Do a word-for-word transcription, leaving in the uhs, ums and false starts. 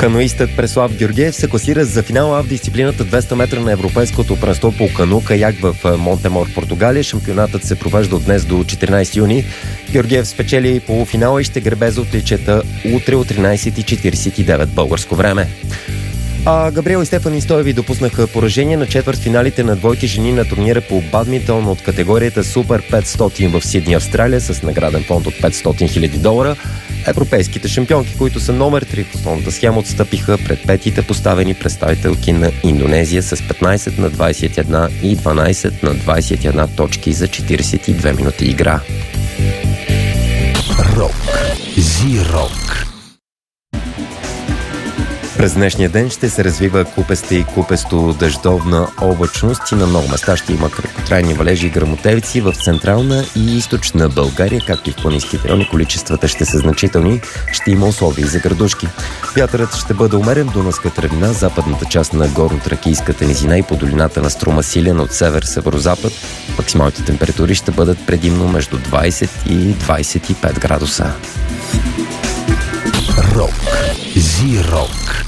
Каноистът Преслав Георгиев се класира за финала в дисциплината двеста метра на Европейското първенство по кану каяк в Монтемор, Португалия. Шампионатът се провежда от днес до четиринайсети юни. Георгиев спечели полуфинала и ще гребе за отличията утре от тринайсет и четирийсет и девет българско време. А Габриел и Стефани Стоеви допуснаха поражение на четвъртфиналите на двойки жени на турнира по бадминтон от категорията Супер петстотин в Сидни, Австралия, с награден фонд от петстотин хиляди долара. Европейските шампионки, които са номер три в основната схема, отстъпиха пред петите поставени представителки на Индонезия с петнайсет на двайсет и едно и дванайсет на двайсет и едно точки за четирийсет и две минути игра. Рок. Зи-рок. През днешния ден ще се развива купеста и купесто дъждовна облачност и на много места ще има краткотрайни валежи и гръмотевици в централна и източна България, както и в планинските райони. Количествата ще са значителни, ще има условия за градушки. Вятърът ще бъде умерен, дунавска тревина, западната част на горно-тракийската низина и по долината на Струма силен от север-северозапад. Максималните температури ще бъдат предимно между двайсет и двайсет и пет градуса. Рок. Зи-рок.